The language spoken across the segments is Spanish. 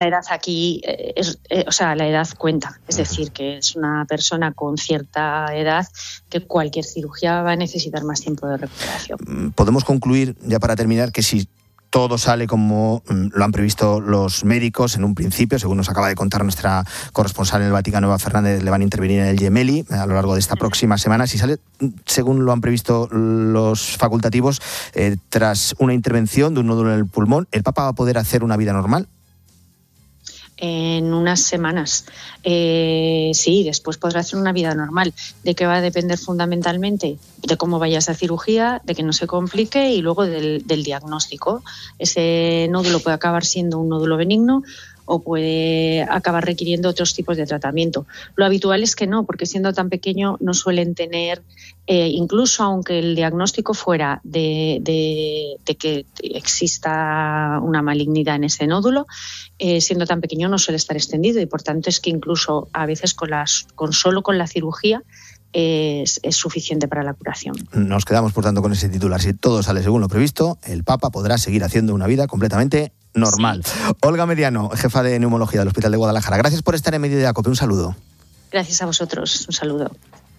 La edad aquí, la edad cuenta. Es decir, que es una persona con cierta edad que cualquier cirugía va a necesitar más tiempo de recuperación. Podemos concluir, ya para terminar, que si todo sale como lo han previsto los médicos en un principio, según nos acaba de contar nuestra corresponsal en el Vaticano, Eva Fernández, le van a intervenir en el Gemelli a lo largo de esta próxima semana. Si sale según lo han previsto los facultativos, tras una intervención de un nódulo en el pulmón, ¿el Papa va a poder hacer una vida normal? En unas semanas. Sí, después podrá hacer una vida normal. ¿De qué va a depender fundamentalmente? De cómo vaya esa cirugía, de que no se complique y luego del diagnóstico. Ese nódulo puede acabar siendo un nódulo benigno o puede acabar requiriendo otros tipos de tratamiento. Lo habitual es que no, porque siendo tan pequeño no suelen tener, incluso aunque el diagnóstico fuera de que exista una malignidad en ese nódulo, siendo tan pequeño no suele estar extendido y por tanto es que incluso a veces solo con la cirugía es suficiente para la curación. Nos quedamos por tanto con ese titular. Si todo sale según lo previsto, el Papa podrá seguir haciendo una vida completamente normal. Sí. Olga Mediano, jefa de neumología del Hospital de Guadalajara. Gracias por estar en Mediodía Cope. Un saludo. Gracias a vosotros. Un saludo.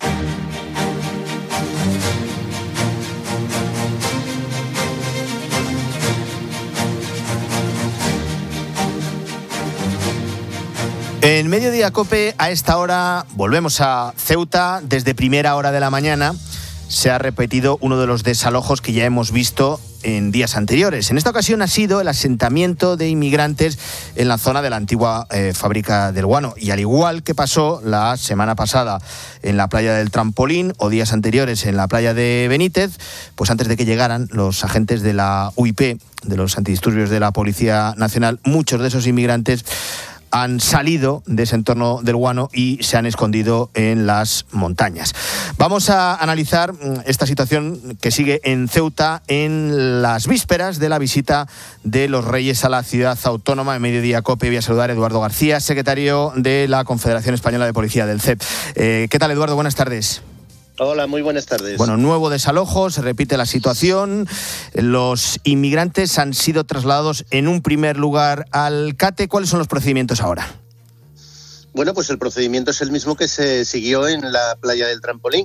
En Mediodía Cope, a esta hora, volvemos a Ceuta. Desde primera hora de la mañana se ha repetido uno de los desalojos que ya hemos visto en días anteriores. En esta ocasión ha sido el asentamiento de inmigrantes en la zona de la antigua fábrica del guano. Y al igual que pasó la semana pasada en la playa del Trampolín o días anteriores en la playa de Benítez, pues antes de que llegaran los agentes de la UIP, de los antidisturbios de la Policía Nacional, muchos de esos inmigrantes han salido de ese entorno del guano y se han escondido en las montañas. Vamos a analizar esta situación que sigue en Ceuta en las vísperas de la visita de los Reyes a la ciudad autónoma. En Mediodía Cope voy a saludar a Eduardo García, secretario de la Confederación Española de Policía, del CEP. ¿Qué tal, Eduardo? Buenas tardes. Hola, muy buenas tardes. Bueno, nuevo desalojo, se repite la situación. Los inmigrantes han sido trasladados en un primer lugar al CATE. ¿Cuáles son los procedimientos ahora? Bueno, pues el procedimiento es el mismo que se siguió en la playa del Trampolín.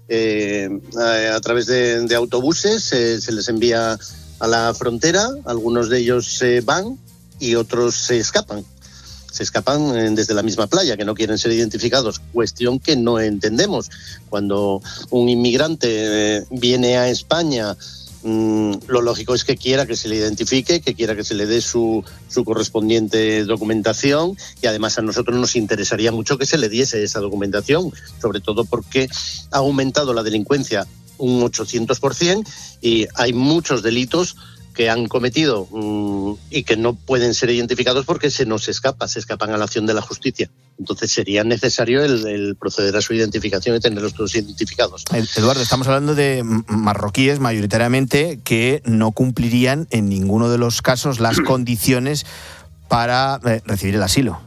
A través de autobuses se les envía a la frontera, algunos de ellos se van y otros se escapan. Se escapan desde la misma playa, que no quieren ser identificados, cuestión que no entendemos. Cuando un inmigrante viene a España, lo lógico es que quiera que se le identifique, que quiera que se le dé su correspondiente documentación, y además a nosotros nos interesaría mucho que se le diese esa documentación, sobre todo porque ha aumentado la delincuencia un 800% y hay muchos delitos que han cometido y que no pueden ser identificados porque se escapan a la acción de la justicia. Entonces sería necesario el proceder a su identificación y tenerlos todos identificados. Eduardo, estamos hablando de marroquíes mayoritariamente que no cumplirían en ninguno de los casos las condiciones para recibir el asilo.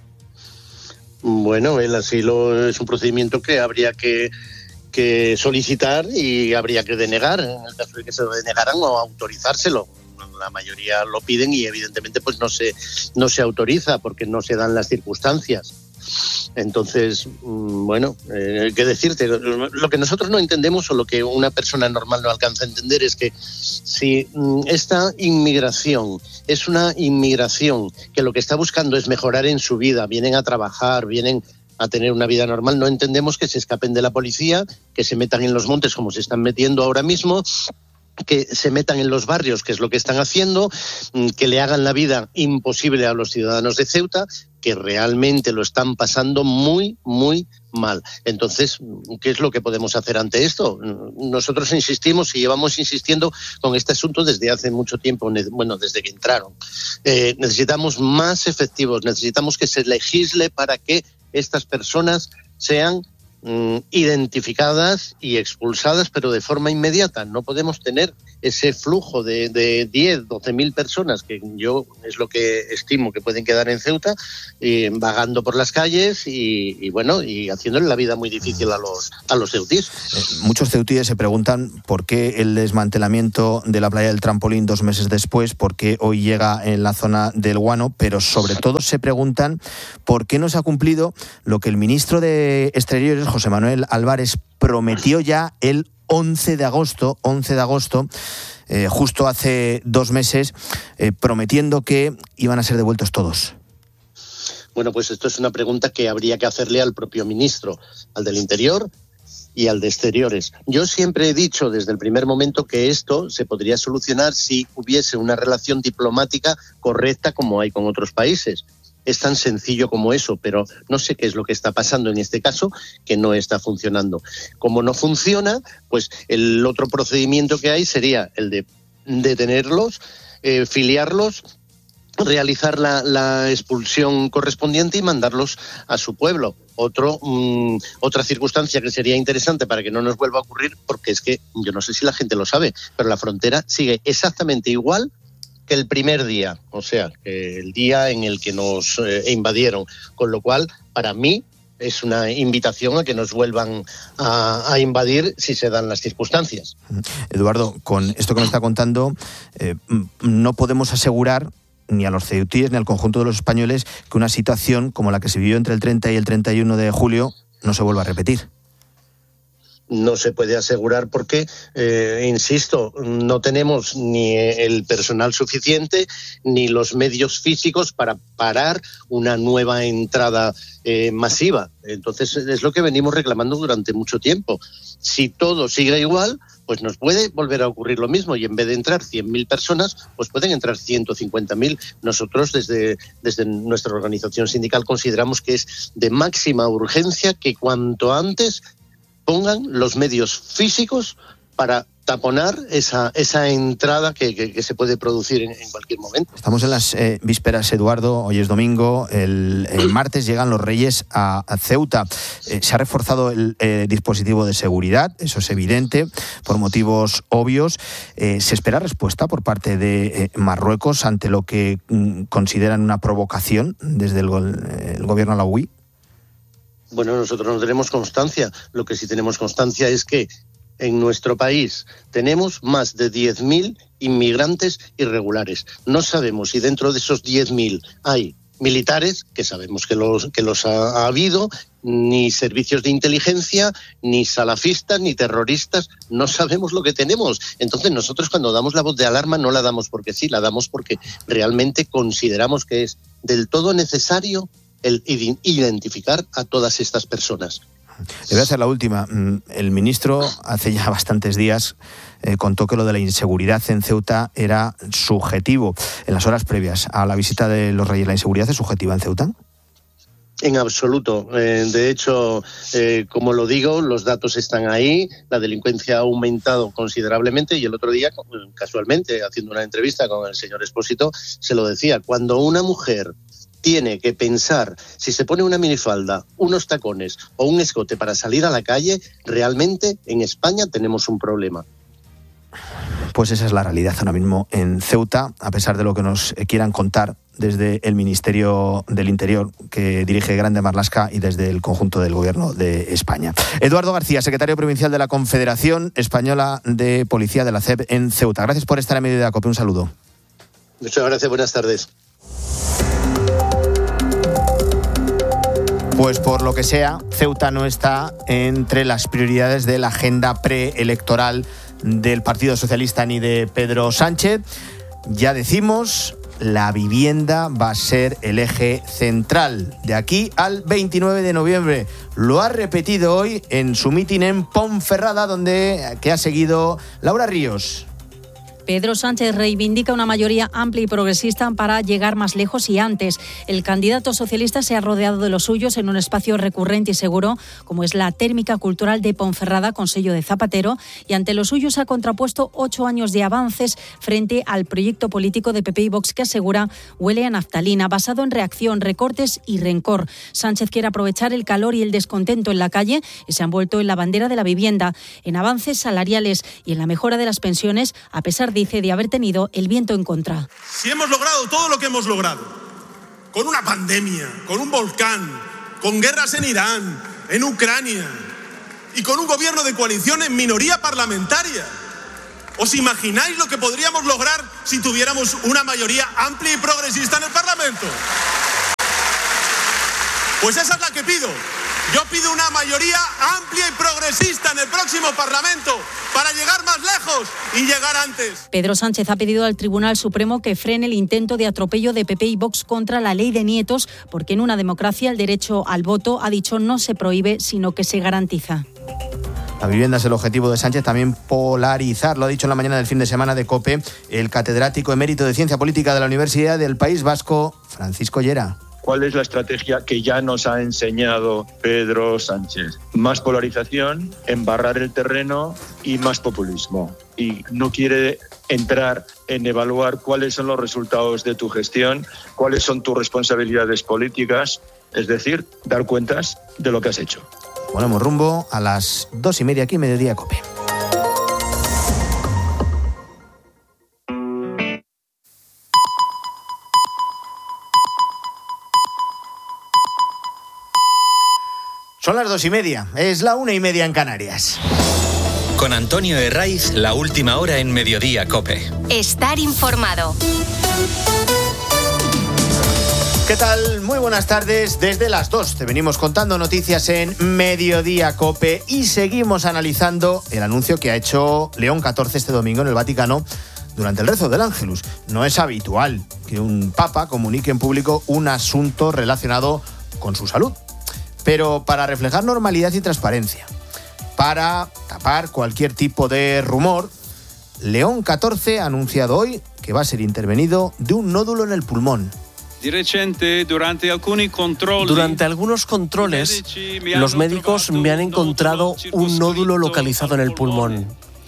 Bueno, el asilo es un procedimiento que habría que solicitar y habría que denegar, en el caso de que se lo denegaran, o autorizárselo. La mayoría lo piden y evidentemente pues no se autoriza porque no se dan las circunstancias. Entonces, bueno, ¿qué decirte? Lo que nosotros no entendemos, o lo que una persona normal no alcanza a entender, es que si esta inmigración es una inmigración que lo que está buscando es mejorar en su vida, vienen a trabajar, vienen a tener una vida normal, no entendemos que se escapen de la policía, que se metan en los montes como se están metiendo ahora mismo, que se metan en los barrios, que es lo que están haciendo, que le hagan la vida imposible a los ciudadanos de Ceuta, que realmente lo están pasando muy, muy mal. Entonces, ¿qué es lo que podemos hacer ante esto? Nosotros insistimos y llevamos insistiendo con este asunto desde hace mucho tiempo, bueno, desde que entraron. Necesitamos más efectivos, necesitamos que se legisle para que estas personas sean identificadas y expulsadas, pero de forma inmediata. No podemos tener ese flujo de 10, 12.000 personas, que yo es lo que estimo que pueden quedar en Ceuta, vagando por las calles y haciéndole la vida muy difícil a los ceutíes. Muchos ceutíes se preguntan por qué el desmantelamiento de la playa del Trampolín 2 meses después, por qué hoy llega en la zona del Guano, pero sobre todo se preguntan por qué no se ha cumplido lo que el ministro de Exteriores, José Manuel Álvarez, prometió ya el 11 de agosto, justo hace 2 meses, prometiendo que iban a ser devueltos todos. Bueno, pues esto es una pregunta que habría que hacerle al propio ministro, al del Interior y al de Exteriores. Yo siempre he dicho desde el primer momento que esto se podría solucionar si hubiese una relación diplomática correcta como hay con otros países. Es tan sencillo como eso, pero no sé qué es lo que está pasando en este caso, que no está funcionando. Como no funciona, pues el otro procedimiento que hay sería el de detenerlos, filiarlos, realizar la expulsión correspondiente y mandarlos a su pueblo. Otra circunstancia que sería interesante para que no nos vuelva a ocurrir, porque es que yo no sé si la gente lo sabe, pero la frontera sigue exactamente igual que el primer día, o sea, que el día en el que nos invadieron, con lo cual, para mí, es una invitación a que nos vuelvan a invadir si se dan las circunstancias. Eduardo, con esto que me está contando, no podemos asegurar ni a los ceutíes ni al conjunto de los españoles que una situación como la que se vivió entre el 30 y el 31 de julio no se vuelva a repetir. No se puede asegurar porque, insisto, no tenemos ni el personal suficiente ni los medios físicos para parar una nueva entrada masiva. Entonces, es lo que venimos reclamando durante mucho tiempo. Si todo sigue igual, pues nos puede volver a ocurrir lo mismo y en vez de entrar 100.000 personas, pues pueden entrar 150.000. Nosotros desde nuestra organización sindical consideramos que es de máxima urgencia que cuanto antes pongan los medios físicos para taponar esa entrada que se puede producir en cualquier momento. Estamos en las vísperas, Eduardo, hoy es domingo, el martes llegan los Reyes a Ceuta. Se ha reforzado el dispositivo de seguridad, eso es evidente, por motivos obvios. ¿Se espera respuesta por parte de Marruecos ante lo que consideran una provocación desde el gobierno alauí? Bueno, nosotros no tenemos constancia. Lo que sí tenemos constancia es que en nuestro país tenemos más de 10.000 inmigrantes irregulares. No sabemos si dentro de esos 10.000 hay militares, que sabemos que los ha habido, ni servicios de inteligencia, ni salafistas, ni terroristas. No sabemos lo que tenemos. Entonces nosotros cuando damos la voz de alarma no la damos porque sí, la damos porque realmente consideramos que es del todo necesario el identificar a todas estas personas. Le voy a hacer la última. El ministro hace ya bastantes días contó que lo de la inseguridad en Ceuta era subjetivo. En las horas previas a la visita de los Reyes, ¿la inseguridad es subjetiva en Ceuta? En absoluto. De hecho, como lo digo, los datos están ahí, la delincuencia ha aumentado considerablemente y el otro día, casualmente, haciendo una entrevista con el señor Expósito, se lo decía, cuando una mujer tiene que pensar si se pone una minifalda, unos tacones o un escote para salir a la calle, realmente en España tenemos un problema. Pues esa es la realidad ahora mismo en Ceuta, a pesar de lo que nos quieran contar desde el Ministerio del Interior que dirige Grande Marlaska y desde el conjunto del Gobierno de España. Eduardo García, secretario provincial de la Confederación Española de Policía de la CEP en Ceuta. Gracias por estar en medio de la COPE. Un saludo. Muchas gracias, buenas tardes. Pues por lo que sea, Ceuta no está entre las prioridades de la agenda preelectoral del Partido Socialista ni de Pedro Sánchez. Ya decimos, la vivienda va a ser el eje central de aquí al 29 de noviembre. Lo ha repetido hoy en su mitin en Ponferrada, que ha seguido Laura Ríos. Pedro Sánchez reivindica una mayoría amplia y progresista para llegar más lejos y antes. El candidato socialista se ha rodeado de los suyos en un espacio recurrente y seguro, como es la térmica cultural de Ponferrada con sello de Zapatero, y ante los suyos ha contrapuesto 8 años de avances frente al proyecto político de PP y Vox que asegura huele a naftalina, basado en reacción, recortes y rencor. Sánchez quiere aprovechar el calor y el descontento en la calle y se han vuelto en la bandera de la vivienda, en avances salariales y en la mejora de las pensiones, a pesar, dice, de haber tenido el viento en contra. Si hemos logrado todo lo que hemos logrado, con una pandemia, con un volcán, con guerras en Irán, en Ucrania y con un gobierno de coalición en minoría parlamentaria, ¿os imagináis lo que podríamos lograr si tuviéramos una mayoría amplia y progresista en el Parlamento? Pues esa es la que pido. Yo pido una mayoría amplia y progresista en el próximo Parlamento para llegar más lejos y llegar antes. Pedro Sánchez ha pedido al Tribunal Supremo que frene el intento de atropello de PP y Vox contra la ley de nietos, porque en una democracia el derecho al voto, ha dicho, no se prohíbe, sino que se garantiza. La vivienda es el objetivo de Sánchez, también polarizar, lo ha dicho en la mañana del fin de semana de COPE el catedrático emérito de Ciencia Política de la Universidad del País Vasco, Francisco Llera. ¿Cuál es la estrategia que ya nos ha enseñado Pedro Sánchez? Más polarización, embarrar el terreno y más populismo. Y no quiere entrar en evaluar cuáles son los resultados de tu gestión, cuáles son tus responsabilidades políticas, es decir, dar cuentas de lo que has hecho. Ponemos rumbo a las 2:30 aquí, Mediodía COPE. Son las 2:30, es la 1:30 en Canarias. Con Antonio Herraiz, la última hora en Mediodía COPE. Estar informado. ¿Qué tal? Muy buenas tardes. Desde las 2 te venimos contando noticias en Mediodía COPE y seguimos analizando el anuncio que ha hecho León XIV este domingo en el Vaticano durante el rezo del Ángelus. No es habitual que un papa comunique en público un asunto relacionado con su salud, pero para reflejar normalidad y transparencia, para tapar cualquier tipo de rumor, León XIV ha anunciado hoy que va a ser intervenido de un nódulo en el pulmón. Durante algunos controles, los médicos me han encontrado un nódulo localizado en el pulmón.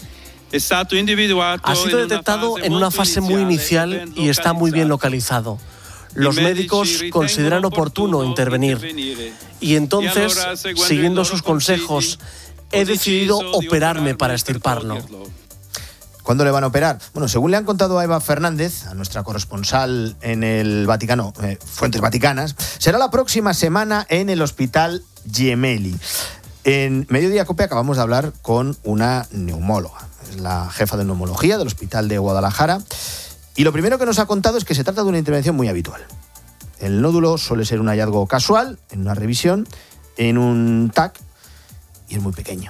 Ha sido detectado en una fase muy inicial y está muy bien localizado. Los médicos consideran oportuno intervenir y entonces, siguiendo sus consejos, he decidido operarme para extirparlo. ¿Cuándo le van a operar? Bueno, según le han contado a Eva Fernández, a nuestra corresponsal en el Vaticano, Fuentes Vaticanas, será la próxima semana en el Hospital Gemelli. En Mediodía COPE acabamos de hablar con una neumóloga, es la jefa de neumología del Hospital de Guadalajara, y lo primero que nos ha contado es que se trata de una intervención muy habitual. El nódulo suele ser un hallazgo casual, en una revisión, en un TAC, y es muy pequeño.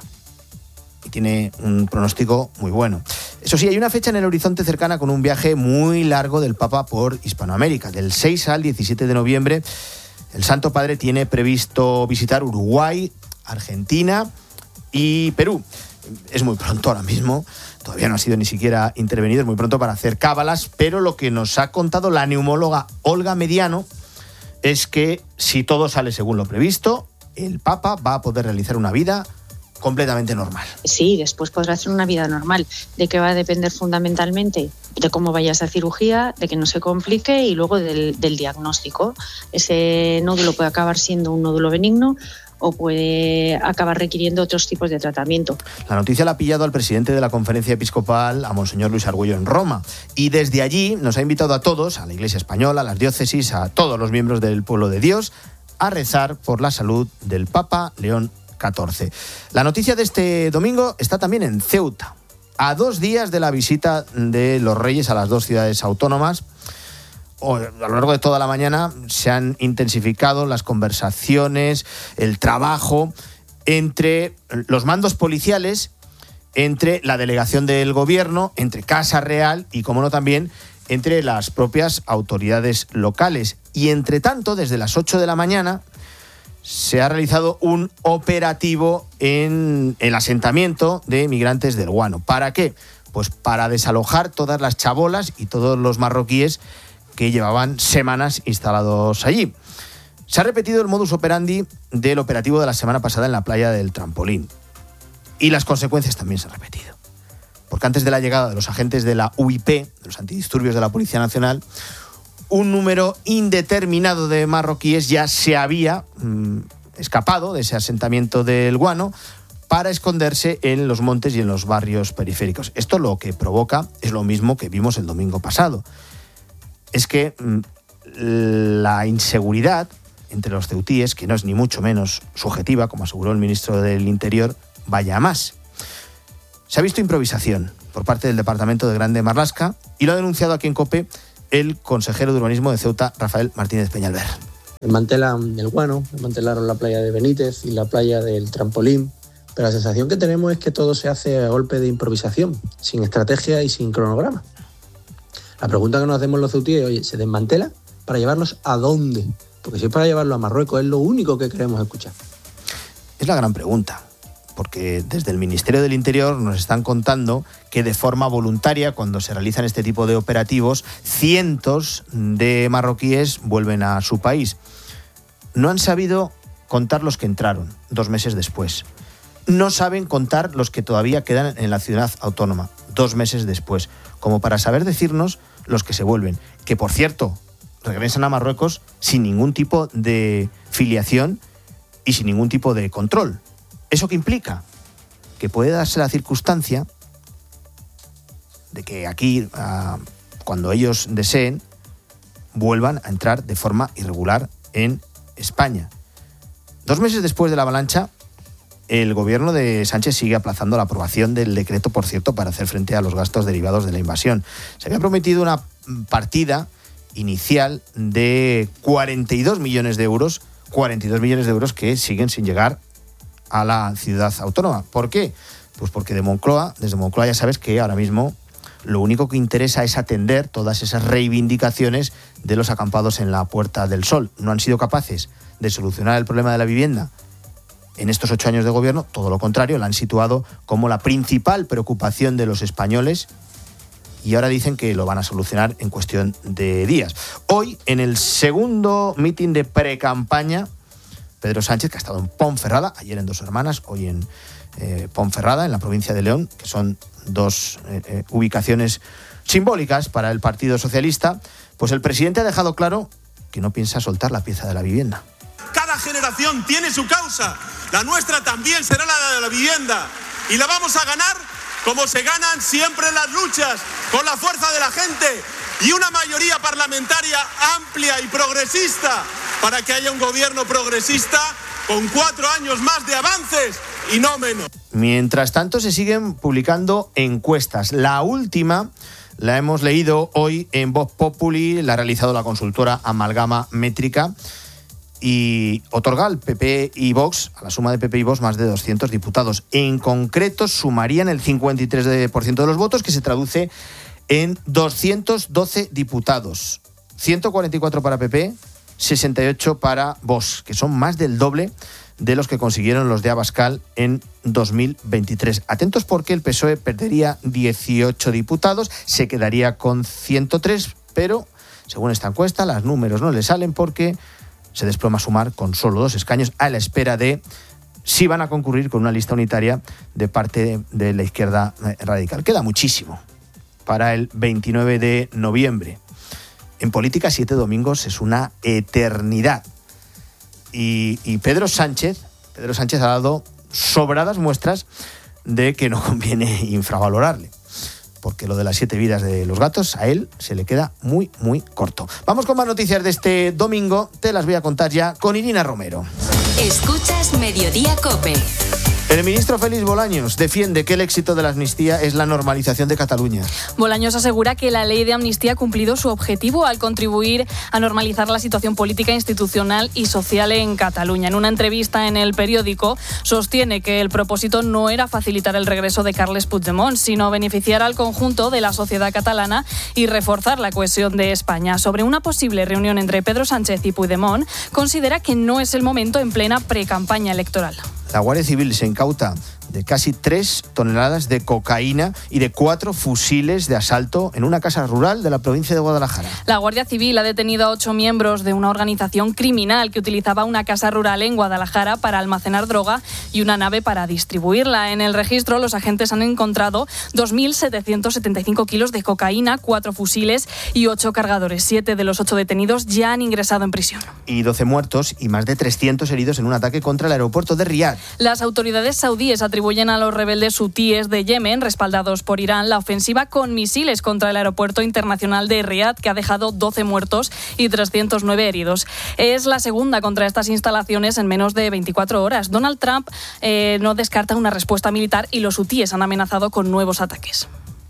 Y tiene un pronóstico muy bueno. Eso sí, hay una fecha en el horizonte cercana con un viaje muy largo del Papa por Hispanoamérica. Del 6 al 17 de noviembre, el Santo Padre tiene previsto visitar Uruguay, Argentina y Perú. Es muy pronto ahora mismo, todavía no ha sido ni siquiera intervenido, es muy pronto para hacer cábalas, pero lo que nos ha contado la neumóloga Olga Mediano es que si todo sale según lo previsto, el Papa va a poder realizar una vida completamente normal. Sí, después podrá hacer una vida normal. ¿De qué va a depender fundamentalmente? De cómo vaya esa cirugía, de que no se complique y luego del diagnóstico. Ese nódulo puede acabar siendo un nódulo benigno o puede acabar requiriendo otros tipos de tratamiento. La noticia la ha pillado al presidente de la Conferencia Episcopal, a Monseñor Luis Argüello, en Roma. Y desde allí nos ha invitado a todos, a la Iglesia Española, a las diócesis, a todos los miembros del pueblo de Dios, a rezar por la salud del Papa León XIV. La noticia de este domingo está también en Ceuta. A 2 días de la visita de los Reyes a las 2 ciudades autónomas, a lo largo de toda la mañana se han intensificado las conversaciones, el trabajo entre los mandos policiales, entre la delegación del gobierno, entre Casa Real y, como no, también entre las propias autoridades locales. Y entre tanto, desde las 8 de la mañana, se ha realizado un operativo en el asentamiento de migrantes del Guano. ¿Para qué? pues para desalojar todas las chabolas y todos los marroquíes que llevaban semanas instalados allí. Se ha repetido el modus operandi del operativo de la semana pasada en la playa del Trampolín. Y las consecuencias también se han repetido. Porque antes de la llegada de los agentes de la UIP, de los antidisturbios de la Policía Nacional, un número indeterminado de marroquíes ya se había escapado de ese asentamiento del Guano para esconderse en los montes y en los barrios periféricos. Esto lo que provoca es lo mismo que vimos el domingo pasado. Es que la inseguridad entre los ceutíes, que no es ni mucho menos subjetiva, como aseguró el ministro del Interior, vaya a más. Se ha visto improvisación por parte del departamento de Grande Marlaska y lo ha denunciado aquí en COPE el consejero de urbanismo de Ceuta, Rafael Martínez Peñalver. Desmantelan el Guano, desmantelaron la playa de Benítez y la playa del Trampolín, pero la sensación que tenemos es que todo se hace a golpe de improvisación, sin estrategia y sin cronograma. La pregunta que nos hacemos los ceutíes es, oye, ¿se desmantela para llevarlos a dónde? Porque si es para llevarlo a Marruecos, es lo único que queremos escuchar. Es la gran pregunta, porque desde el Ministerio del Interior nos están contando que de forma voluntaria, cuando se realizan este tipo de operativos, cientos de marroquíes vuelven a su país. No han sabido contar los que entraron 2 meses después. No saben contar los que todavía quedan en la ciudad autónoma 2 meses después, como para saber decirnos los que se vuelven, que por cierto regresan a Marruecos sin ningún tipo de filiación y sin ningún tipo de control. ¿Eso qué implica? Que puede darse la circunstancia de que aquí, cuando ellos deseen, vuelvan a entrar de forma irregular en España. 2 meses después de la avalancha, el gobierno de Sánchez sigue aplazando la aprobación del decreto, por cierto, para hacer frente a los gastos derivados de la invasión. Se había prometido una partida inicial de 42 millones de euros que siguen sin llegar a la ciudad autónoma. ¿Por qué? Pues porque desde Moncloa ya sabes que ahora mismo lo único que interesa es atender todas esas reivindicaciones de los acampados en la Puerta del Sol. No han sido capaces de solucionar el problema de la vivienda en estos 8 años de gobierno, todo lo contrario, la han situado como la principal preocupación de los españoles y ahora dicen que lo van a solucionar en cuestión de días. Hoy, en el segundo mitin de precampaña, Pedro Sánchez, que ha estado en Ponferrada, ayer en Dos Hermanas, hoy en Ponferrada, en la provincia de León, que son 2 ubicaciones simbólicas para el Partido Socialista, pues el presidente ha dejado claro que no piensa soltar la pieza de la vivienda. Cada generación tiene su causa, la nuestra también será la de la vivienda y la vamos a ganar como se ganan siempre las luchas, con la fuerza de la gente y una mayoría parlamentaria amplia y progresista para que haya un gobierno progresista con 4 años más de avances y no menos. Mientras tanto, se siguen publicando encuestas. La última la hemos leído hoy en Vox Populi, la ha realizado la consultora Amalgama Métrica y otorga al PP y Vox, a la suma de PP y Vox, más de 200 diputados. En concreto, sumarían el 53% de los votos, que se traduce en 212 diputados. 144 para PP, 68 para Vox, que son más del doble de los que consiguieron los de Abascal en 2023. Atentos porque el PSOE perdería 18 diputados, se quedaría con 103, pero según esta encuesta, los números no le salen porque se desploma Sumar con solo 2 escaños a la espera de si van a concurrir con una lista unitaria de parte de la izquierda radical. Queda muchísimo para el 29 de noviembre. En política, 7 domingos es una eternidad. Y Pedro Sánchez ha dado sobradas muestras de que no conviene infravalorarle, porque lo de las 7 vidas de los gatos a él se le queda muy, muy corto. Vamos con más noticias de este domingo. Te las voy a contar ya con Irina Romero. Escuchas Mediodía COPE. El ministro Félix Bolaños defiende que el éxito de la amnistía es la normalización de Cataluña. Bolaños asegura que la ley de amnistía ha cumplido su objetivo al contribuir a normalizar la situación política, institucional y social en Cataluña. En una entrevista en El Periódico, sostiene que el propósito no era facilitar el regreso de Carles Puigdemont, sino beneficiar al conjunto de la sociedad catalana y reforzar la cohesión de España. Sobre una posible reunión entre Pedro Sánchez y Puigdemont, considera que no es el momento en plena precampaña electoral. La Guardia Civil se incauta de casi 3 toneladas de cocaína y de 4 fusiles de asalto en una casa rural de la provincia de Guadalajara. La Guardia Civil ha detenido a 8 miembros de una organización criminal que utilizaba una casa rural en Guadalajara para almacenar droga y una nave para distribuirla. En el registro, los agentes han encontrado 2.775 kilos de cocaína, 4 fusiles y 8 cargadores. 7 de los 8 detenidos ya han ingresado en prisión. Y 12 muertos y más de 300 heridos en un ataque contra el aeropuerto de Riad. Las autoridades saudíes atribuyen a los rebeldes hutíes de Yemen, respaldados por Irán, la ofensiva con misiles contra el aeropuerto internacional de Riad, que ha dejado 12 muertos y 309 heridos. Es la segunda contra estas instalaciones en menos de 24 horas. Donald Trump no descarta una respuesta militar y los hutíes han amenazado con nuevos ataques.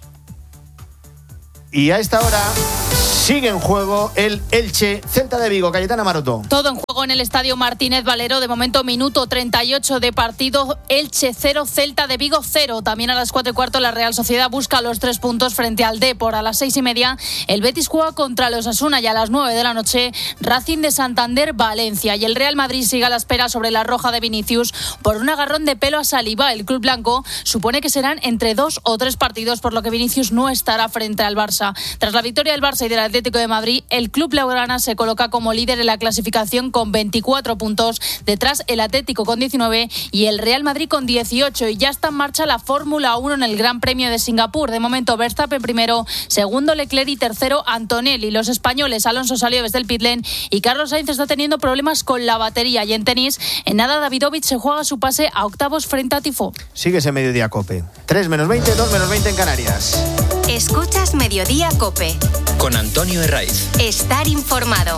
Y a esta hora sigue en juego el Elche Celta de Vigo. Cayetana Maroto. Todo en juego en el Estadio Martínez Valero. De momento, minuto 38 de partido. Elche 0, Celta de Vigo 0. También a las 4:15 la Real Sociedad busca los 3 puntos frente al Depor. A las 6:30 el Betis juega contra los Osasuna y a las 9 de la noche Racing de Santander, Valencia. Y el Real Madrid sigue a la espera sobre la roja de Vinicius por un agarrón de pelo a Saliba. El club blanco supone que serán entre 2 o 3 partidos, por lo que Vinicius no estará frente al Barça. Tras la victoria del Barça y del Atlético de Madrid, el club blaugrana se coloca como líder en la clasificación con 24 puntos, detrás el Atlético con 19 y el Real Madrid con 18. Y ya está en marcha la Fórmula 1 en el Gran Premio de Singapur. De momento Verstappen primero, segundo Leclerc y tercero Antonelli. Los españoles, Alonso salió desde el pitlane y Carlos Sainz está teniendo problemas con la batería. Y en tenis, en nada Davidovich se juega su pase a octavos frente a Tifó. Sigue ese Mediodía Cope. 3 menos 20, 2 menos 20 en Canarias. Escuchas Mediodía Cope. Con Antonio Herraiz. Estar informado.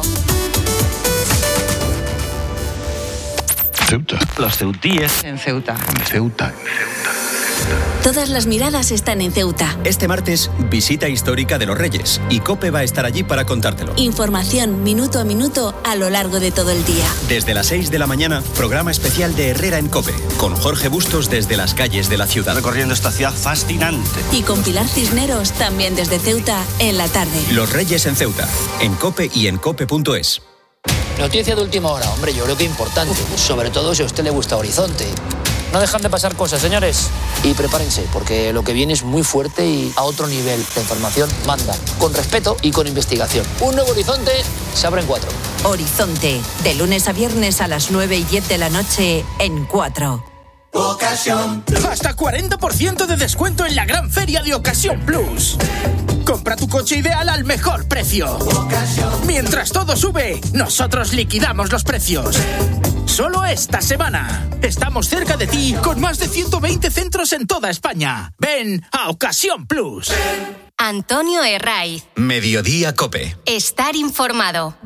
Ceuta. Los ceutíes. En Ceuta. En Ceuta. Todas las miradas están en Ceuta. Este martes, visita histórica de los Reyes y COPE va a estar allí para contártelo. Información minuto a minuto a lo largo de todo el día. Desde las 6 de la mañana, programa especial de Herrera en COPE, con Jorge Bustos desde las calles de la ciudad. Recorriendo esta ciudad fascinante. Y con Pilar Cisneros también desde Ceuta en la tarde. Los Reyes en Ceuta, en COPE y en cope.es. Noticia de última hora, hombre, yo creo que importante, sobre todo si a usted le gusta Horizonte. No dejan de pasar cosas, señores. Y prepárense, porque lo que viene es muy fuerte y a otro nivel. La información manda, con respeto y con investigación. Un nuevo Horizonte se abre en 4. Horizonte, de lunes a viernes a las 9:10 de la noche en 4. Ocasión Plus. Hasta 40% de descuento en la gran feria de Ocasión Plus. Compra tu coche ideal al mejor precio. Ocasión. Mientras todo sube, nosotros liquidamos los precios. Solo esta semana. Estamos cerca de ti con más de 120 centros en toda España. Ven a Ocasión Plus. Antonio Herraiz. Mediodía Cope. Estar informado.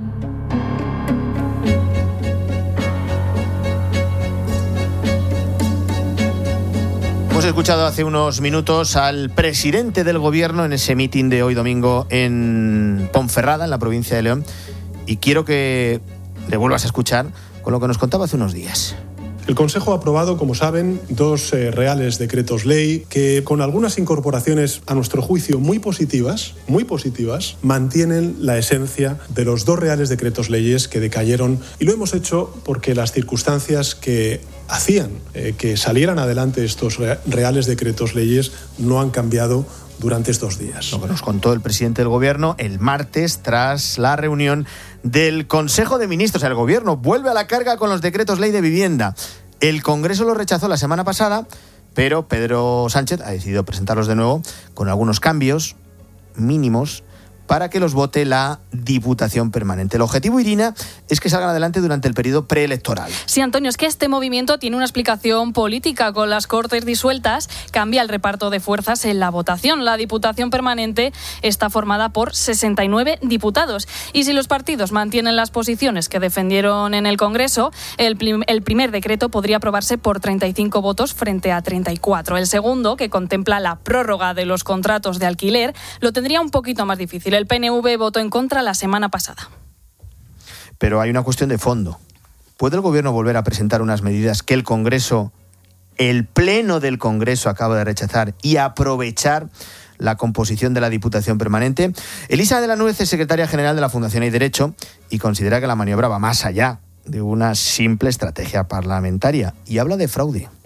Hemos escuchado hace unos minutos al presidente del gobierno en ese mitin de hoy domingo en Ponferrada, en la provincia de León, y quiero que le vuelvas a escuchar con lo que nos contaba hace unos días. El Consejo ha aprobado, como saben, 2 reales decretos ley que, con algunas incorporaciones a nuestro juicio muy positivas, mantienen la esencia de los 2 reales decretos leyes que decayeron, y lo hemos hecho porque las circunstancias que hacían que salieran adelante estos reales decretos leyes no han cambiado durante estos días. Lo que nos contó el presidente del gobierno el martes tras la reunión del Consejo de Ministros. El gobierno vuelve a la carga con los decretos ley de vivienda. El Congreso lo rechazó la semana pasada, pero Pedro Sánchez ha decidido presentarlos de nuevo con algunos cambios mínimos para que los vote la Diputación Permanente. El objetivo, Irina, es que salgan adelante durante el periodo preelectoral. Sí, Antonio, es que este movimiento tiene una explicación política. Con las Cortes disueltas, cambia el reparto de fuerzas en la votación. La Diputación Permanente está formada por 69 diputados. Y si los partidos mantienen las posiciones que defendieron en el Congreso, el primer decreto podría aprobarse por 35 votos frente a 34. El segundo, que contempla la prórroga de los contratos de alquiler, lo tendría un poquito más difícil. El PNV votó en contra la semana pasada. Pero hay una cuestión de fondo. ¿Puede el gobierno volver a presentar unas medidas que el Pleno del Congreso acaba de rechazar y aprovechar la composición de la Diputación Permanente? Elisa de la Nuez es secretaria general de la Fundación Hay Derecho y considera que la maniobra va más allá de una simple estrategia parlamentaria y habla de fraude.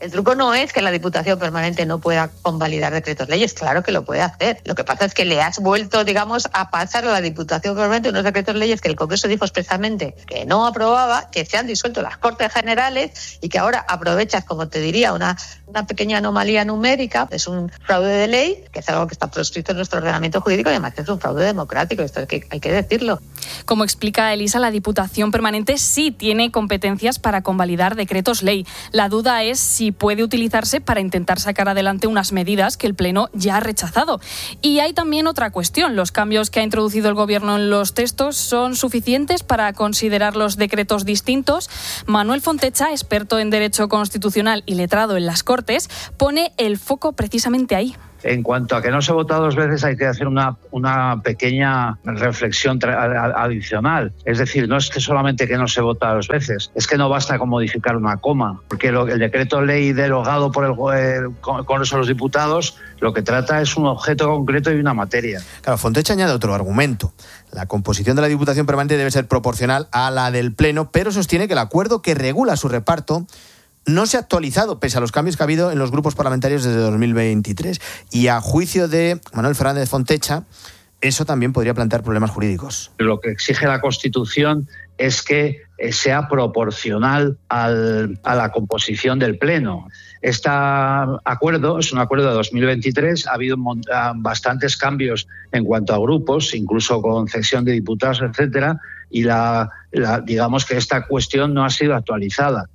El truco no es que la Diputación Permanente no pueda convalidar decretos leyes, claro que lo puede hacer. Lo que pasa es que le has vuelto, digamos, a pasar a la Diputación Permanente unos decretos leyes que el Congreso dijo expresamente que no aprobaba, que se han disuelto las Cortes Generales y que ahora aprovechas, como te diría, una pequeña anomalía numérica. Es un fraude de ley, que es algo que está proscrito en nuestro ordenamiento jurídico y además es un fraude democrático, esto hay que decirlo. Como explica Elisa, la Diputación Permanente sí tiene competencias para convalidar decretos ley. La duda es si puede utilizarse para intentar sacar adelante unas medidas que el Pleno ya ha rechazado. Y hay también otra cuestión. ¿Los cambios que ha introducido el Gobierno en los textos son suficientes para considerar los decretos distintos? Manuel Fontecha, experto en Derecho Constitucional y letrado en las Cortes, pone el foco precisamente ahí. En cuanto a que no se vota dos veces, hay que hacer una pequeña reflexión adicional. Es decir, no es que solamente que no se vota dos veces, es que no basta con modificar una coma, porque el decreto ley derogado por el Congreso de los Diputados lo que trata es un objeto concreto y una materia. Claro, Fontecha añade otro argumento. La composición de la Diputación Permanente debe ser proporcional a la del Pleno, pero sostiene que el acuerdo que regula su reparto no se ha actualizado, pese a los cambios que ha habido en los grupos parlamentarios desde 2023. Y a juicio de Manuel Fernández Fontecha, eso también podría plantear problemas jurídicos. Lo que exige la Constitución es que sea proporcional a la composición del Pleno. Este acuerdo es un acuerdo de 2023, ha habido bastantes cambios en cuanto a grupos, incluso con cesión de diputados, etcétera, y digamos que esta cuestión no ha sido actualizada.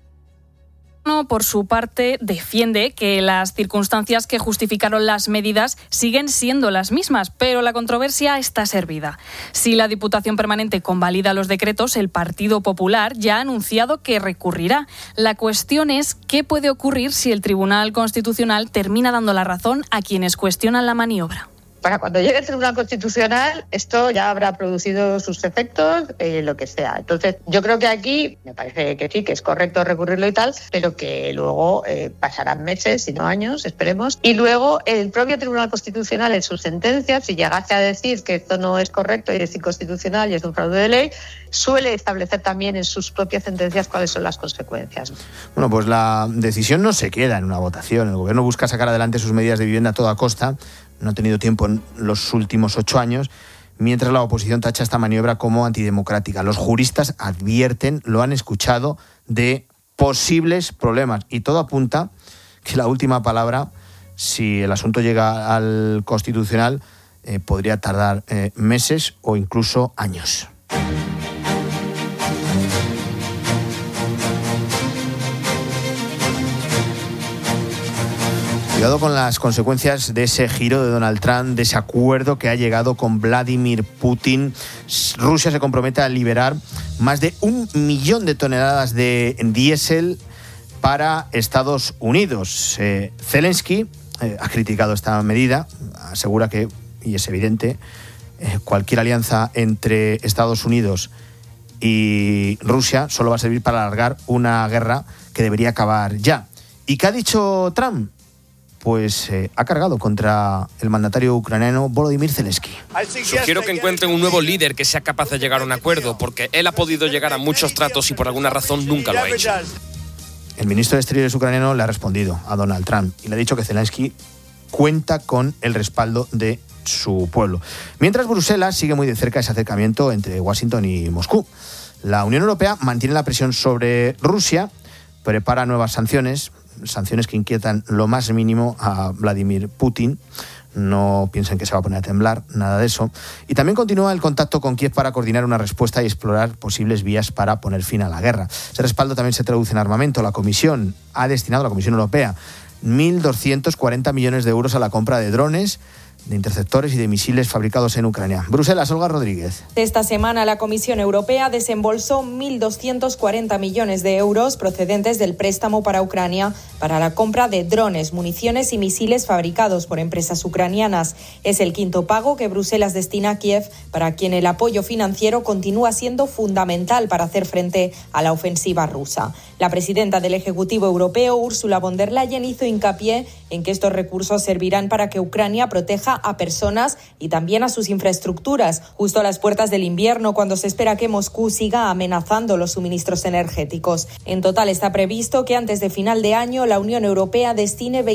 Por su parte, defiende que las circunstancias que justificaron las medidas siguen siendo las mismas, pero la controversia está servida. Si la Diputación Permanente convalida los decretos, el Partido Popular ya ha anunciado que recurrirá. La cuestión es qué puede ocurrir si el Tribunal Constitucional termina dando la razón a quienes cuestionan la maniobra. Para cuando llegue el Tribunal Constitucional, esto ya habrá producido sus efectos, lo que sea. Entonces, yo creo que aquí, me parece que sí, que es correcto recurrirlo y tal, pero que luego pasarán meses, si no años, esperemos. Y luego el propio Tribunal Constitucional, en sus sentencias, si llegase a decir que esto no es correcto y es inconstitucional y es un fraude de ley, suele establecer también en sus propias sentencias cuáles son las consecuencias. Bueno, pues la decisión no se queda en una votación. El Gobierno busca sacar adelante sus medidas de vivienda a toda costa. No ha tenido tiempo en los últimos 8 años, mientras la oposición tacha esta maniobra como antidemocrática. Los juristas advierten, lo han escuchado, de posibles problemas. Y todo apunta que la última palabra, si el asunto llega al Constitucional, podría tardar meses o incluso años. Cuidado con las consecuencias de ese giro de Donald Trump, de ese acuerdo que ha llegado con Vladimir Putin. Rusia se compromete a liberar más de 1 millón de toneladas de diésel para Estados Unidos. Zelensky ha criticado esta medida, asegura que, y es evidente, cualquier alianza entre Estados Unidos y Rusia solo va a servir para alargar una guerra que debería acabar ya. ¿Y qué ha dicho Trump? Pues ha cargado contra el mandatario ucraniano Volodymyr Zelensky. Sugiero que encuentren un nuevo líder que sea capaz de llegar a un acuerdo, porque él ha podido llegar a muchos tratos y por alguna razón nunca lo ha hecho. El ministro de Exteriores ucraniano le ha respondido a Donald Trump y le ha dicho que Zelensky cuenta con el respaldo de su pueblo. Mientras Bruselas sigue muy de cerca ese acercamiento entre Washington y Moscú. La Unión Europea mantiene la presión sobre Rusia, prepara nuevas sanciones que inquietan lo más mínimo a Vladimir Putin. No piensen que se va a poner a temblar, nada de eso. Y también continúa el contacto con Kiev para coordinar una respuesta y explorar posibles vías para poner fin a la guerra. Ese respaldo también se traduce en armamento. La Comisión Europea, 1.240 millones de euros a la compra de drones, de interceptores y de misiles fabricados en Ucrania. Bruselas, Olga Rodríguez. Esta semana la Comisión Europea desembolsó 1.240 millones de euros procedentes del préstamo para Ucrania para la compra de drones, municiones y misiles fabricados por empresas ucranianas. Es el quinto pago que Bruselas destina a Kiev, para quien el apoyo financiero continúa siendo fundamental para hacer frente a la ofensiva rusa. La presidenta del Ejecutivo Europeo, Ursula von der Leyen, hizo hincapié en que estos recursos servirán para que Ucrania proteja afecta a personas y también a sus infraestructuras, justo a las puertas del invierno, cuando se espera que Moscú siga amenazando los suministros energéticos. En total está previsto que antes de final de año la Unión Europea destine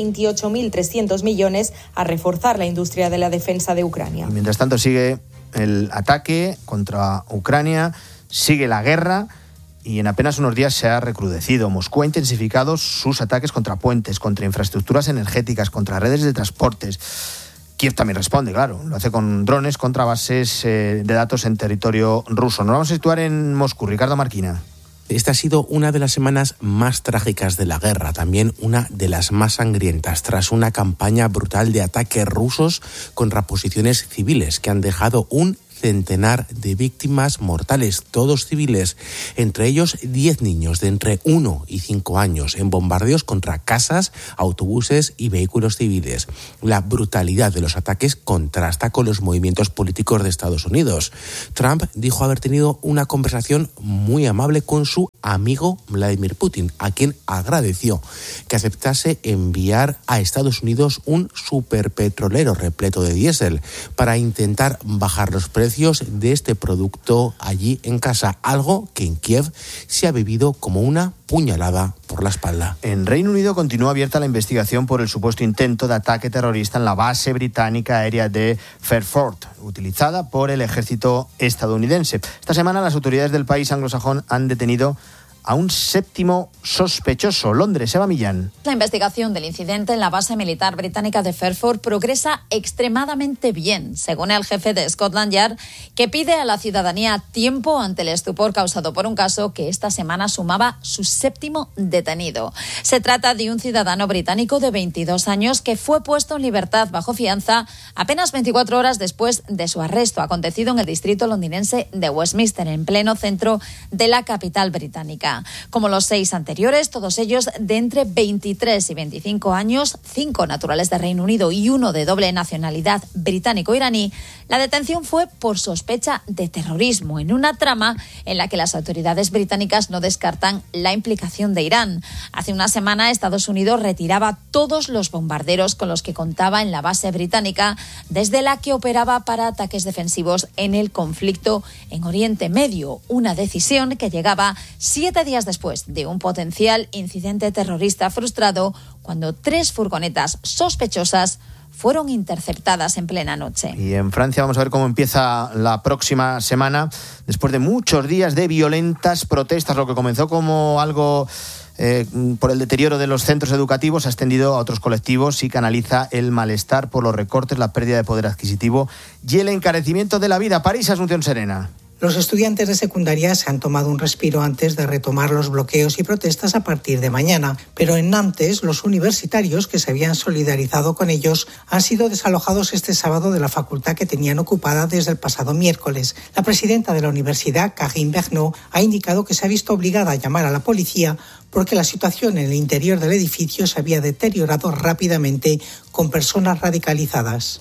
28.300 millones a reforzar la industria de la defensa de Ucrania. Y mientras tanto sigue el ataque contra Ucrania, sigue la guerra y en apenas unos días se ha recrudecido. Moscú ha intensificado sus ataques contra puentes, contra infraestructuras energéticas, contra redes de transportes. Kiev también responde, claro, lo hace con drones contra bases de datos en territorio ruso. Nos vamos a situar en Moscú. Ricardo Marquina. Esta ha sido una de las semanas más trágicas de la guerra, también una de las más sangrientas, tras una campaña brutal de ataques rusos contra posiciones civiles que han dejado un centenar de víctimas mortales, todos civiles, entre ellos 10 niños de entre 1 y 5 años, en bombardeos contra casas, autobuses y vehículos civiles. La brutalidad de los ataques contrasta con los movimientos políticos de Estados Unidos. Trump dijo haber tenido una conversación muy amable con su amigo Vladimir Putin, a quien agradeció que aceptase enviar a Estados Unidos un superpetrolero repleto de diésel para intentar bajar los precios de este producto allí en casa, algo que en Kiev se ha vivido como una puñalada por la espalda. En Reino Unido continúa abierta la investigación por el supuesto intento de ataque terrorista en la base británica aérea de Fairford, utilizada por el ejército estadounidense. Esta semana las autoridades del país anglosajón han detenido a un séptimo sospechoso. Londres, Eva Millán. La investigación del incidente en la base militar británica de Fairford progresa extremadamente bien, según el jefe de Scotland Yard, que pide a la ciudadanía tiempo ante el estupor causado por un caso que esta semana sumaba su séptimo detenido. Se trata de un ciudadano británico de 22 años que fue puesto en libertad bajo fianza apenas 24 horas después de su arresto, acontecido en el distrito londinense de Westminster, en pleno centro de la capital británica. Como los 6 anteriores, todos ellos de entre 23 y 25 años, 5 naturales de Reino Unido y 1 de doble nacionalidad británico-iraní, la detención fue por sospecha de terrorismo en una trama en la que las autoridades británicas no descartan la implicación de Irán. Hace una semana, Estados Unidos retiraba todos los bombarderos con los que contaba en la base británica, desde la que operaba para ataques defensivos en el conflicto en Oriente Medio, una decisión que llegaba 7 días después de un potencial incidente terrorista frustrado, cuando 3 furgonetas sospechosas fueron interceptadas en plena noche. Y en Francia vamos a ver cómo empieza la próxima semana, después de muchos días de violentas protestas. Lo que comenzó como algo por el deterioro de los centros educativos ha extendido a otros colectivos y canaliza el malestar por los recortes, la pérdida de poder adquisitivo y el encarecimiento de la vida. París, Asunción Serena. Los estudiantes de secundaria se han tomado un respiro antes de retomar los bloqueos y protestas a partir de mañana, pero en Nantes los universitarios que se habían solidarizado con ellos han sido desalojados este sábado de la facultad que tenían ocupada desde el pasado miércoles. La presidenta de la universidad, Karine Bernot, ha indicado que se ha visto obligada a llamar a la policía porque la situación en el interior del edificio se había deteriorado rápidamente con personas radicalizadas.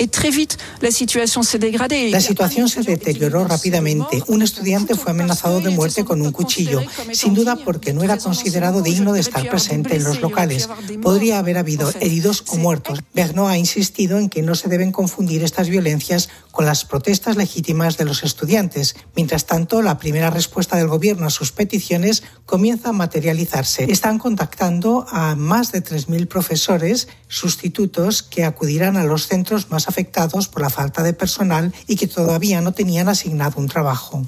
La situación se deterioró rápidamente. Un estudiante fue amenazado de muerte con un cuchillo, sin duda porque no era considerado digno de estar presente en los locales. Podría haber habido heridos o muertos. Bernot ha insistido en que no se deben confundir estas violencias con las protestas legítimas de los estudiantes. Mientras tanto, la primera respuesta del gobierno a sus peticiones comienza a materializarse. Están contactando a más de 3.000 profesores sustitutos que acudirán a los centros más afectados por la falta de personal y que todavía no tenían asignado un trabajo.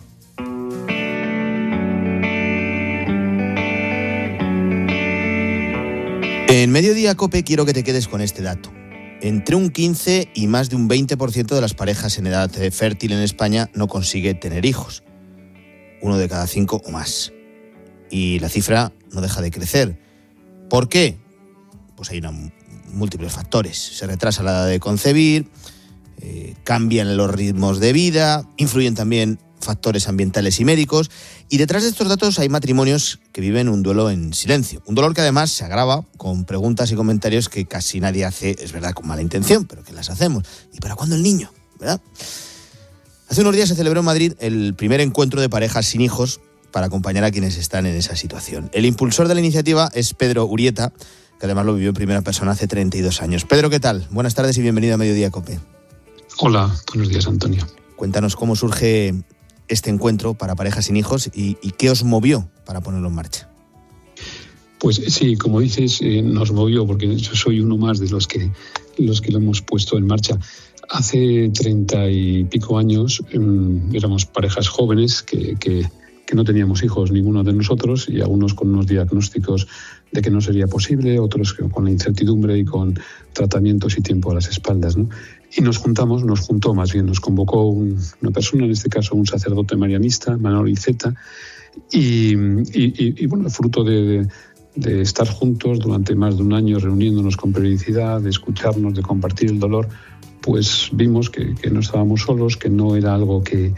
En Mediodía COPE quiero que te quedes con este dato. Entre un 15 y más de un 20% de las parejas en edad fértil en España no consigue tener hijos. 1 de cada 5 o más. Y la cifra no deja de crecer. ¿Por qué? Pues hay múltiples factores. Se retrasa la edad de concebir, cambian los ritmos de vida, influyen también factores ambientales y médicos, y detrás de estos datos hay matrimonios que viven un duelo en silencio. Un dolor que además se agrava con preguntas y comentarios que casi nadie hace, es verdad, con mala intención, pero que las hacemos. ¿Y para cuándo el niño? ¿Verdad? Hace unos días se celebró en Madrid el primer encuentro de parejas sin hijos para acompañar a quienes están en esa situación. El impulsor de la iniciativa es Pedro Urieta, que además lo vivió en primera persona hace 32 años. Pedro, ¿qué tal? Buenas tardes y bienvenido a Mediodía COPE. Hola, buenos días, Antonio. Cuéntanos cómo surge este encuentro para parejas sin hijos y qué os movió para ponerlo en marcha. Pues sí, como dices, nos movió porque yo soy uno más de los que lo hemos puesto en marcha. Hace 30 y pico años éramos parejas jóvenes que no teníamos hijos ninguno de nosotros, y algunos con unos diagnósticos de que no sería posible, otros con la incertidumbre y con tratamientos y tiempo a las espaldas, ¿no? Y nos convocó una persona, en este caso un sacerdote marianista, Manolo Iceta, y bueno, fruto de estar juntos durante más de un año, reuniéndonos con periodicidad, de escucharnos, de compartir el dolor, pues vimos que no estábamos solos, que no era algo que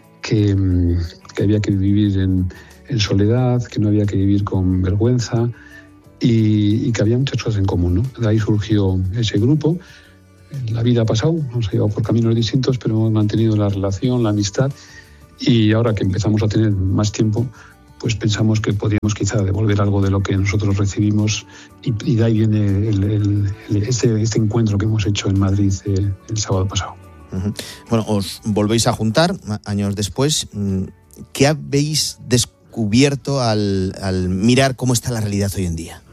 había que vivir en soledad, que no había que vivir con vergüenza, y que había muchas cosas en común, ¿no? De ahí surgió ese grupo. La vida ha pasado, nos ha llevado por caminos distintos, pero hemos mantenido la relación, la amistad, y ahora que empezamos a tener más tiempo, pues pensamos que podríamos quizá devolver algo de lo que nosotros recibimos, y de ahí viene este encuentro que hemos hecho en Madrid el sábado pasado. Uh-huh. Bueno, os volvéis a juntar años después. ¿Qué habéis descubierto al mirar cómo está la realidad hoy en día?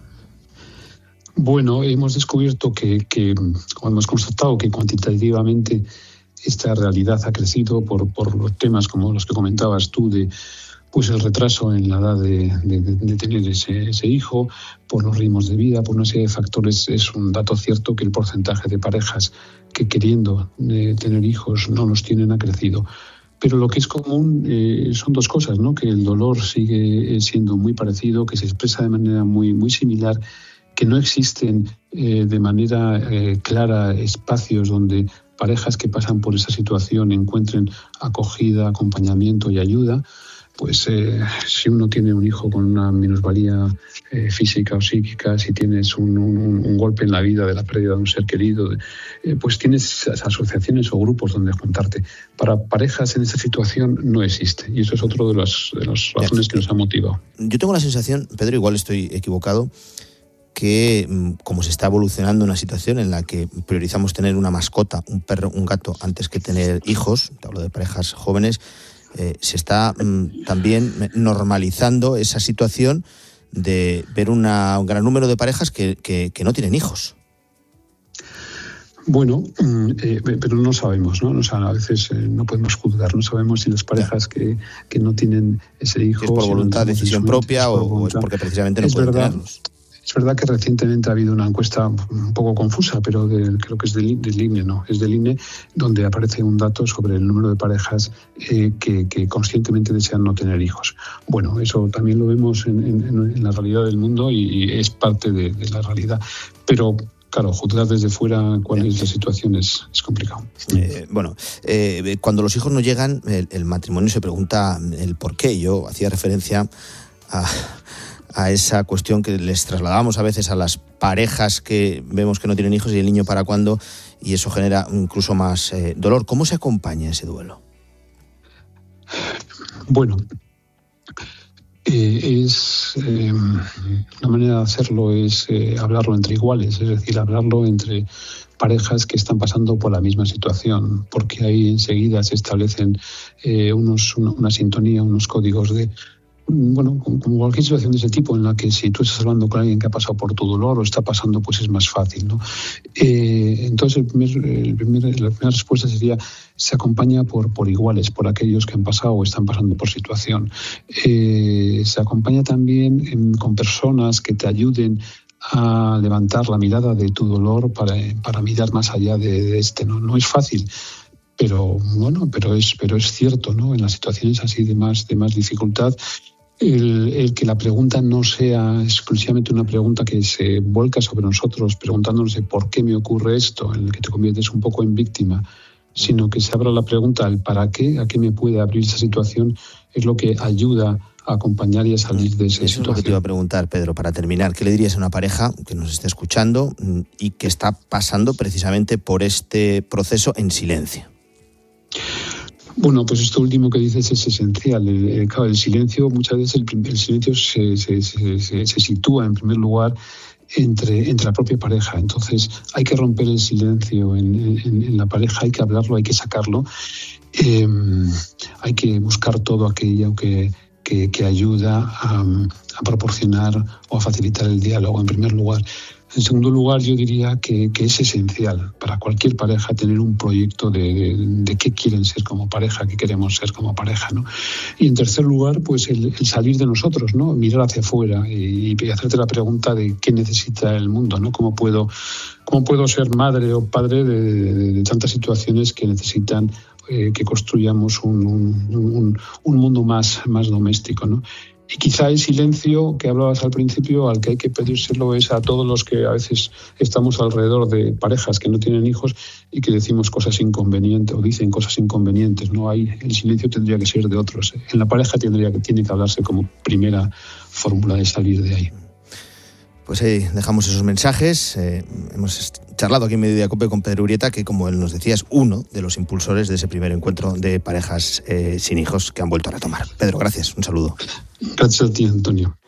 Bueno, hemos descubierto que hemos constatado que cuantitativamente esta realidad ha crecido por los temas como los que comentabas tú, de pues el retraso en la edad de tener ese hijo, por los ritmos de vida, por una serie de factores. Es un dato cierto que el porcentaje de parejas que queriendo tener hijos no los tienen ha crecido. Pero lo que es común son dos cosas, ¿no? Que el dolor sigue siendo muy parecido, que se expresa de manera muy, muy similar, que no existen de manera clara espacios donde parejas que pasan por esa situación encuentren acogida, acompañamiento y ayuda. Pues si uno tiene un hijo con una minusvalía física o psíquica, si tienes un golpe en la vida de la pérdida de un ser querido, pues tienes asociaciones o grupos donde juntarte. Para parejas en esta situación no existe, y eso es otro de las razones que nos ha motivado. Yo tengo la sensación, Pedro, igual estoy equivocado, que como se está evolucionando una situación en la que priorizamos tener una mascota, un perro, un gato, antes que tener hijos, te hablo de parejas jóvenes, se está también normalizando esa situación de ver un gran número de parejas que no tienen hijos. Bueno, pero no sabemos, ¿no? O sea, a veces no podemos juzgar, no sabemos si las parejas que no tienen ese hijo... ¿Es por voluntad, decisión propia o es porque precisamente no pueden tenerlos? Es verdad que recientemente ha habido una encuesta un poco confusa, pero creo que es del INE, ¿no? Es del INE, donde aparece un dato sobre el número de parejas que conscientemente desean no tener hijos. Bueno, eso también lo vemos en la realidad del mundo y es parte de la realidad. Pero claro, juzgar desde fuera cuál es la situación es complicado. Cuando los hijos no llegan, el matrimonio se pregunta el por qué. Yo hacía referencia a esa cuestión que les trasladamos a veces a las parejas que vemos que no tienen hijos, y el niño para cuándo, y eso genera incluso más dolor. ¿Cómo se acompaña ese duelo? Bueno, una manera de hacerlo es hablarlo entre iguales, es decir, hablarlo entre parejas que están pasando por la misma situación, porque ahí enseguida se establecen una sintonía, unos códigos de... Bueno, como cualquier situación de ese tipo, en la que si tú estás hablando con alguien que ha pasado por tu dolor o está pasando, pues es más fácil, ¿no? Entonces, la primera respuesta sería: se acompaña por iguales, por aquellos que han pasado o están pasando por situación. Se acompaña también con personas que te ayuden a levantar la mirada de tu dolor para mirar más allá de este, ¿no? No es fácil. Pero es cierto, ¿no? En las situaciones así de más dificultad, el que la pregunta no sea exclusivamente una pregunta que se vuelca sobre nosotros, preguntándonos de por qué me ocurre esto, en el que te conviertes un poco en víctima, sino que se abra la pregunta al para qué, a qué me puede abrir esa situación, es lo que ayuda a acompañar y a salir de esa situación. Eso es lo que te iba a preguntar, Pedro, para terminar. ¿Qué le dirías a una pareja que nos esté escuchando y que está pasando precisamente por este proceso en silencio? Bueno, pues esto último que dices es esencial. Claro, el silencio, muchas veces el silencio se sitúa en primer lugar entre la propia pareja. Entonces hay que romper el silencio en la pareja, hay que hablarlo, hay que sacarlo, hay que buscar todo aquello que ayuda a proporcionar o a facilitar el diálogo, en primer lugar. En segundo lugar, yo diría que es esencial para cualquier pareja tener un proyecto de qué quieren ser como pareja, qué queremos ser como pareja, ¿no? Y en tercer lugar, pues el salir de nosotros, ¿no? Mirar hacia afuera y hacerte la pregunta de qué necesita el mundo, ¿no? ¿Cómo puedo ser madre o padre de tantas situaciones que necesitan que construyamos un mundo más doméstico, ¿no? Y quizá el silencio que hablabas al principio, al que hay que pedírselo es a todos los que a veces estamos alrededor de parejas que no tienen hijos y que decimos cosas inconvenientes o dicen cosas inconvenientes, ¿no? Ahí el silencio tendría que ser de otros. En la pareja tiene que hablarse como primera fórmula de salir de ahí. Pues ahí dejamos esos mensajes. Hemos charlado aquí en Mediodía COPE con Pedro Urieta, que, como él nos decía, es uno de los impulsores de ese primer encuentro de parejas sin hijos que han vuelto a retomar. Pedro, gracias. Un saludo. Gracias a ti, Antonio.